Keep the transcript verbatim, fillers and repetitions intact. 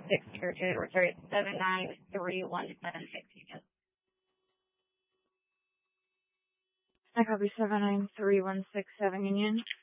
six zero two, or sorry, seven nine three one seven six Union. I copy seven nine three one six seven Union.